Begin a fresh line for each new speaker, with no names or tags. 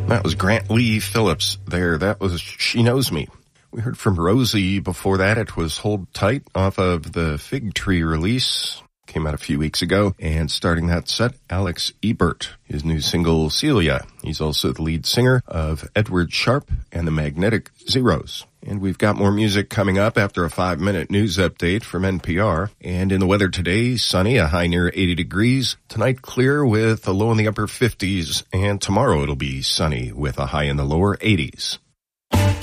That was Grant Lee Phillips there. That was She Knows Me. We heard from Rosie before that. It was Hold Tight off of the Fig Tree release. Came out a few weeks ago. And starting that set, Alex Ebert, his new single Celia. He's also the lead singer of Edward Sharpe and the Magnetic Zeros. And we've got more music coming up after a 5-minute news update from NPR. And in the weather today, sunny, a high near 80 degrees. Tonight, clear with a low in the upper 50s. And tomorrow it'll be sunny with a high in the lower 80s.